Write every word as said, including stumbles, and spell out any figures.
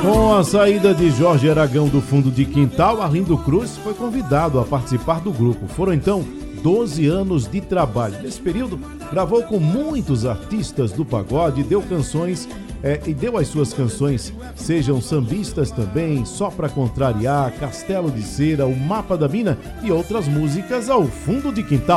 Com a saída de Jorge Aragão do Fundo de Quintal, Arlindo Cruz foi convidado a participar do grupo. Foram então doze anos de trabalho. Nesse período, gravou com muitos artistas do pagode, deu canções é, e deu as suas canções, sejam sambistas também, Só Pra Contrariar, Castelo de Cera, O Mapa da Mina e outras músicas ao Fundo de Quintal.